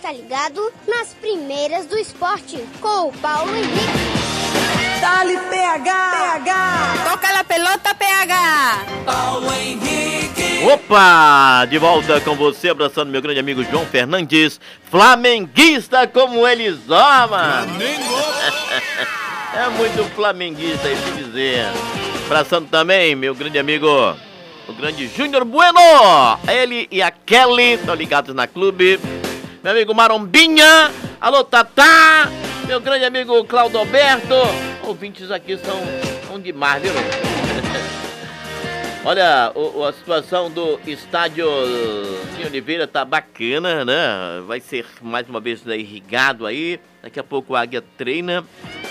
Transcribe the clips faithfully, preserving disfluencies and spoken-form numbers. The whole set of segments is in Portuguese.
ficar ligado nas primeiras do esporte com o Paulo Henrique. Dale P H, P H. Toca la pelota, P H. Paulo Henrique. Opa, de volta com você, abraçando meu grande amigo João Fernandes, flamenguista como eles amam. É muito flamenguista, isso dizer. Abraçando também meu grande amigo, o grande Júnior Bueno. Ele e a Kelly estão ligados na clube. Meu amigo Marombinha. Alô, Tatá. Meu grande amigo Claudio Alberto. Ouvintes aqui são, são demais, viu? Olha, o, a situação do estádio em Oliveira tá bacana, né? Vai ser mais uma vez irrigado aí. Daqui a pouco a Águia treina.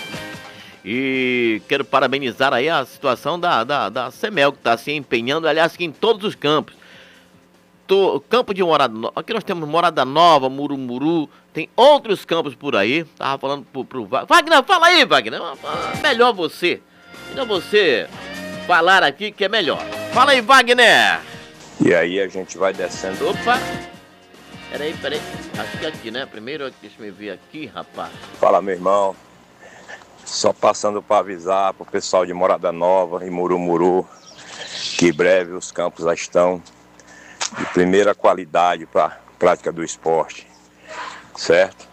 E quero parabenizar aí a situação da, da, da Semel, que está se empenhando, aliás, aqui em todos os campos. Tô, campo de Morada Nova, aqui nós temos Morada Nova, Murumuru, tem outros campos por aí. Tava falando pro, pro Wagner, fala aí, Wagner. Melhor você. Melhor você falar aqui que é melhor. Fala aí, Wagner. E aí a gente vai descendo. Opa. Peraí, peraí. Acho que é aqui, né? Primeiro, deixa eu ver aqui, rapaz. Fala, meu irmão. Só passando para avisar pro pessoal de Morada Nova e Murumuru que em breve os campos já estão de primeira qualidade para prática do esporte, certo?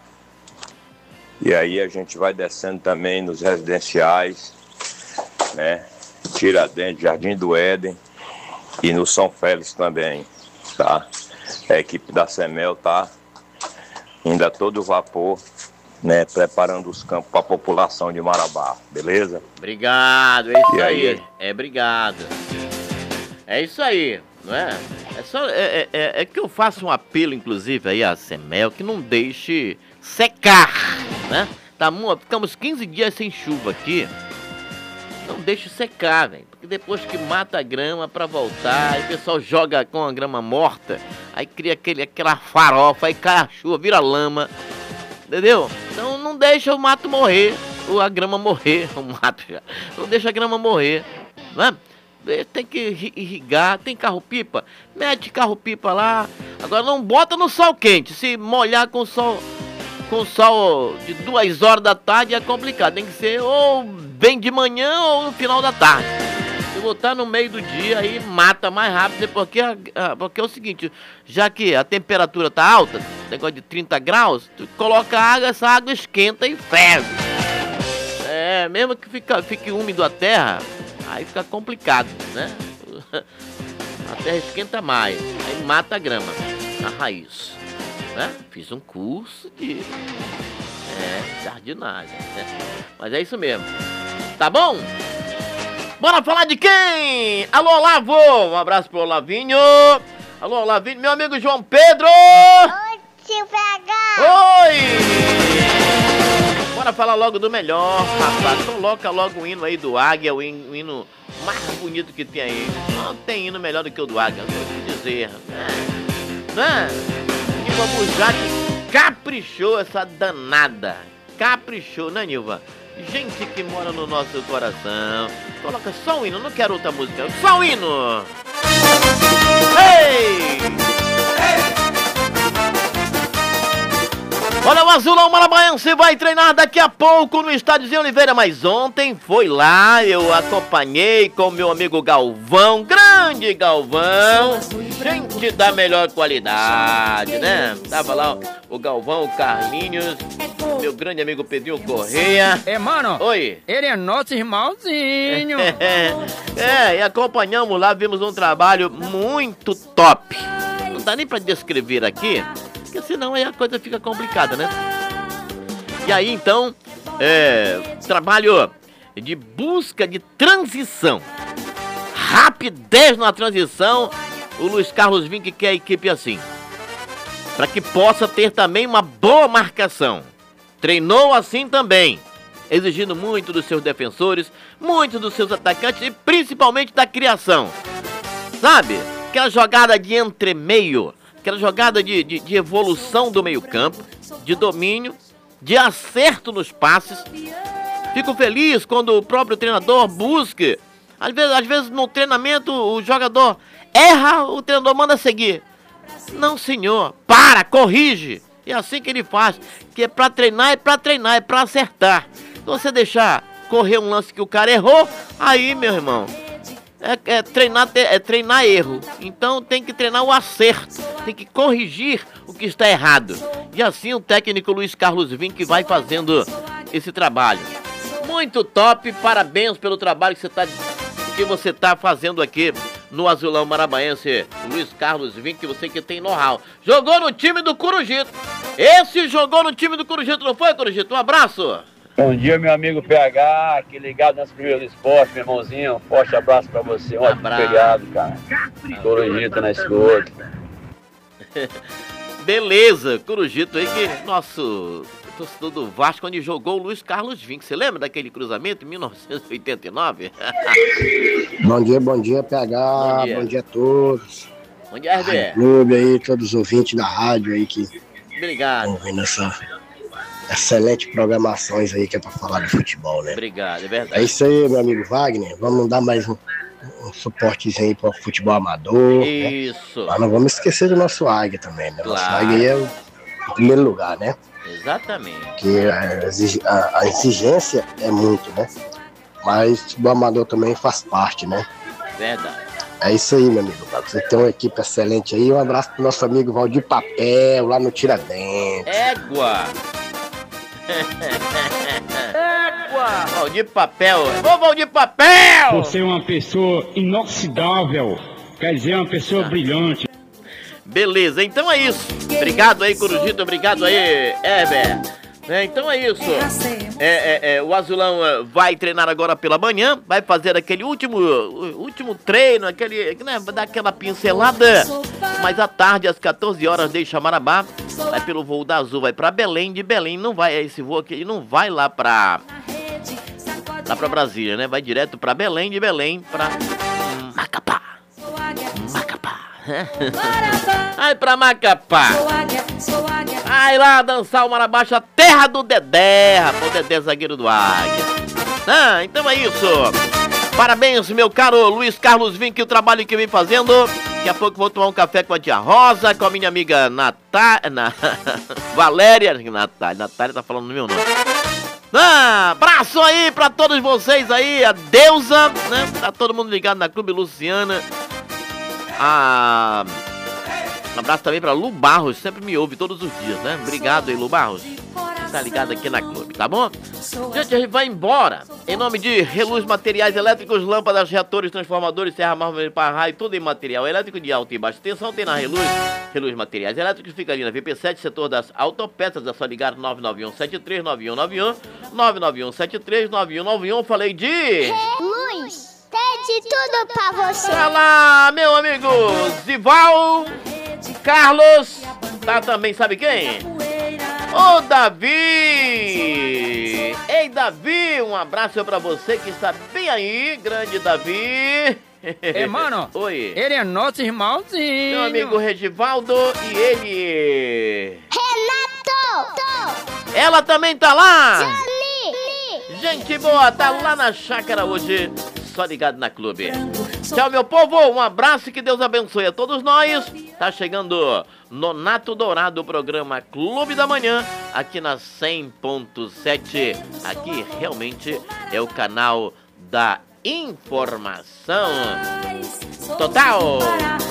E aí a gente vai descendo também nos residenciais, né? Tiradentes, Jardim do Éden e no São Félix também, tá? A equipe da Semel tá ainda todo vapor, né, preparando os campos para a população de Marabá, beleza? Obrigado, é isso e aí. aí. É, obrigado. É isso aí, não é? É, só, é, é, é que eu faço um apelo, inclusive, aí à Semel, que não deixe secar, né? Tá, ficamos quinze dias sem chuva aqui. Não deixe secar, velho. Porque depois que mata a grama pra voltar, aí o pessoal joga com a grama morta, aí cria aquele, aquela farofa, aí cai a chuva, vira lama. Entendeu? Então não deixa o mato morrer, ou a grama morrer, o mato já. Não deixa a grama morrer, né? Tem que irrigar, tem carro-pipa, mete carro-pipa lá. Agora não bota no sol quente, se molhar com sol, com sol de duas horas da tarde é complicado. Tem que ser ou bem de manhã ou no final da tarde. Se botar no meio do dia, aí mata mais rápido, porque, porque é o seguinte, já que a temperatura tá alta, negócio de trinta graus, tu coloca água, essa água esquenta e ferve. É, mesmo que fica, fique úmido a terra, aí fica complicado, né? A terra esquenta mais, aí mata a grama, a raiz, né? Fiz um curso de é, jardinagem, né? Mas é isso mesmo, tá bom? Bora falar de quem? Alô, Olavo! Um abraço pro Olavinho. Alô, Olavinho, meu amigo João Pedro! Oi, tio P H! Oi! Bora falar logo do melhor, rapaz. Coloca logo o hino aí do Águia, o hino, o hino mais bonito que tem aí. Não tem hino melhor do que o do Águia, vou te dizer. Né? Nilva Bujac caprichou essa danada. Caprichou, né, Nilva? Gente que mora no nosso coração. Coloca só o hino, não quero outra música. Só o hino! Ei! Ei! Olha, o Azulão Marabaiense vai treinar daqui a pouco no estádio de Oliveira, mas ontem foi lá, eu acompanhei com meu amigo Galvão, grande Galvão, gente da melhor qualidade, né? Tava lá o Galvão, o Carlinhos, meu grande amigo Pedrinho Correia. É, mano. Oi. Ele é nosso irmãozinho. É, é, e acompanhamos lá, vimos um trabalho muito top. Não dá nem pra descrever aqui, porque senão aí a coisa fica complicada, né? E aí, então, é, trabalho de busca de transição. Rapidez na transição. O Luiz Carlos Vinck quer a equipe assim, para que possa ter também uma boa marcação. Treinou assim também, exigindo muito dos seus defensores, muito dos seus atacantes e principalmente da criação. Sabe? Aquela jogada de entremeio, aquela jogada de, de, de evolução do meio-campo, de domínio, de acerto nos passes. Fico feliz quando o próprio treinador busca. Às vezes, às vezes no treinamento o jogador erra, o treinador manda seguir. Não, senhor, para, corrige. É assim que ele faz, que é pra treinar, é pra treinar, é pra acertar. Se você deixar correr um lance que o cara errou, aí, meu irmão, é, é, treinar, é treinar erro. Então tem que treinar o acerto, tem que corrigir o que está errado. E assim o técnico Luiz Carlos Vinck vai fazendo esse trabalho. Muito top, parabéns pelo trabalho que você está que você tá fazendo aqui no Azulão Maranhense. Luiz Carlos Vinck, você que tem know-how. Jogou no time do Corujito. Esse jogou no time do Corujito, não foi, Corujito? Um abraço. Bom dia, meu amigo P H, aqui ligado nas primeiras do esporte, meu irmãozinho. Um forte abraço pra você, um ótimo feriado, cara. Corujito na escuta. Beleza, Corujito aí que nosso torcedor do Vasco, onde jogou o Luiz Carlos Vinck. Você lembra daquele cruzamento em mil novecentos e oitenta e nove? Bom dia, bom dia, P H, bom dia, bom dia a todos. Bom dia, R B. Clube aí, todos os ouvintes da rádio aí que Obrigado. estão vendo essa excelente programações aí que é pra falar de futebol, né? Obrigado, é verdade. É isso aí, meu amigo Wagner. Vamos dar mais um, um suportezinho aí pro futebol amador. Isso. Né? Mas não vamos esquecer do nosso Águia também, né? Claro. Nosso Águia aí é o em primeiro lugar, né? Exatamente. Porque a, exig- a, a exigência é muito, né? Mas o futebol amador também faz parte, né? Verdade. É isso aí, meu amigo. Você tem uma equipe excelente aí. Um abraço pro nosso amigo Valdir Papel, lá no Tiradentes. Égua! Égua! Valdir Papel! Ô, Valdir Papel! Você é uma pessoa inoxidável. Quer dizer, uma pessoa brilhante. Beleza, então é isso. Obrigado aí, Corujito. Obrigado aí, Heber. É, então é isso. É, é, é, o Azulão é, vai treinar agora pela manhã. Vai fazer aquele último, último treino, aquele, né, dar aquela pincelada. Mas à tarde, às quatorze horas, deixa Marabá. Vai pelo voo da Azul, vai pra Belém. De Belém não vai, esse voo aqui não vai lá pra, lá pra Brasília, né? Vai direto pra Belém, de Belém pra hum, Macapá. Macapá. Ai pra Macapá. Ai lá dançar o Marabaixo, a terra do Dedé, rapaz, o Dedé zagueiro do Águia. Ah, então é isso. Parabéns, meu caro Luiz Carlos Vinck, o trabalho que vem fazendo. Daqui a pouco vou tomar um café com a tia Rosa, com a minha amiga Natália, Na... Valéria, Natália, Natália tá falando no meu nome. Ah, abraço aí pra todos vocês aí, a Deusa, né? Tá todo mundo ligado na Clube Luciana. Ah, um abraço também pra Lu Barros, sempre me ouve todos os dias, né? Obrigado aí, Lu Barros. Tá ligado aqui na Clube, tá bom? Gente, a gente vai embora. Em nome de Reluz Materiais Elétricos, lâmpadas, reatores, transformadores, serra, mármore, para-raio, tudo em material elétrico de alta e baixa tensão. Tem na Reluz. Reluz Materiais Elétricos fica ali na V P sete, setor das autopeças. É só ligar nove nove um sete três nove um nove um, nove nove um sete três nove um nove um. Falei de... Reluz, tem de tudo pra você. Pra lá, meu amigo Zival, Carlos, tá também, sabe quem? Ô Davi! Ei Davi, um abraço pra você que está bem aí, grande Davi. É, mano. Oi. Ele é nosso irmãozinho. Meu amigo Regivaldo e ele... Renato! Ela também tá lá! Johnny! Gente boa, tá lá na chácara hoje, só ligado na Clube. Tchau, meu povo, um abraço e que Deus abençoe a todos nós. Tá chegando Nonato Dourado, o programa Clube da Manhã, aqui na cem ponto sete. Aqui realmente é o canal da informação total.